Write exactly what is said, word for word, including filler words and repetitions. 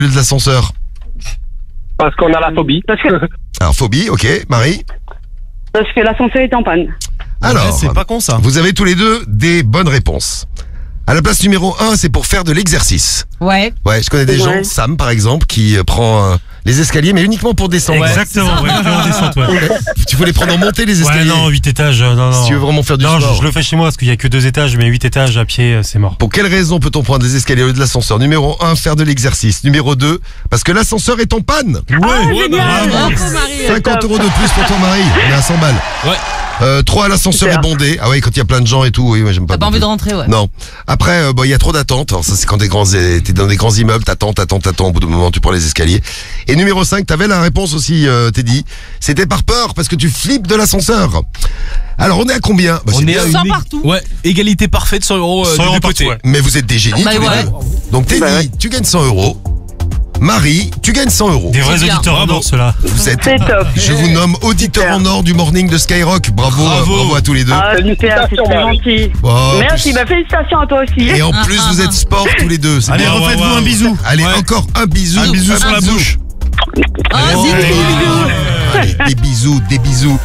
de l'ascenseur? Parce qu'on a la phobie. Parce que, Alors, phobie, ok. Marie? parce que l'ascenseur est en panne. Alors, Ouais, c'est pas con ça. vous avez tous les deux des bonnes réponses. À la place numéro un, c'est pour faire de l'exercice. Ouais. Ouais, je connais des Ouais. gens, Sam par exemple, qui euh, prend euh, les escaliers, mais uniquement pour descendre. Exactement, ouais, que en descente, ouais. Tu faut les prendre en montée, les Ouais, escaliers. non, huit étages, euh, non, non. Si tu veux vraiment faire du non, sport. je, je le fais chez moi parce qu'il y a que deux étages, mais huit étages à pied, euh, c'est mort. Pour quelle raison peut-on prendre des escaliers au lieu de l'ascenseur? Numéro un, faire de l'exercice. Numéro deux, parce que l'ascenseur est en panne. Ouais, ouais, génial. bravo. Bravo Marie. cinquante euros de plus pour ton mari. On est à cent balles. Ouais. Euh, trois, l'ascenseur Super. est bondé. Ah ouais, quand il y a plein de gens et tout, oui, moi j'aime pas. T'as pas non envie plus. de rentrer, ouais. Non. Après, euh, bon, il y a trop d'attentes. Alors ça, c'est quand t'es grands, t'es dans des grands immeubles, t'attends, t'attends, t'attends. Au bout d'un moment, tu prends les escaliers. Et numéro cinq, t'avais la réponse aussi, euh, Teddy. C'était par peur, parce que tu flippes de l'ascenseur. Alors, on est à combien? Bah, c'est On est bien. à une cent ég- partout. Ouais, égalité parfaite, cent euros euh, cent des euros deux partout, côtés. ouais. Mais vous êtes des génies, Bah tous les ouais. deux. Donc, Teddy, Bah ouais. tu gagnes cent euros. Marie, tu gagnes cent euros. Des vrais C'est bien. auditeurs en Bravo. or, ceux-là. Vous êtes, C'est top. je vous nomme auditeur Super. en or du morning de Skyrock. Bravo, Bravo. euh, bravo à tous les deux. Ah, super, c'est Félicitations, très Marie. gentil. Oh, Merci, bah félicitations à toi aussi. Et en plus, vous êtes sport tous les deux. c'est Allez, bien. refaites-vous ouais, un ouais. bisou. Allez, Ouais. encore un bisou. Un bisou sur la bouche. Ah, Oh, zip, allez, bisous. allez, des bisous, des bisous.